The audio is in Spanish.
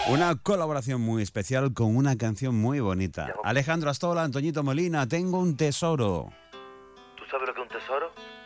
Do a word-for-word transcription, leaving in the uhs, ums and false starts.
Una colaboración muy especial con una canción muy bonita. Alejandro Astola, Antoñito Molina, Tengo un tesoro. ¿Tú sabes lo que es un tesoro?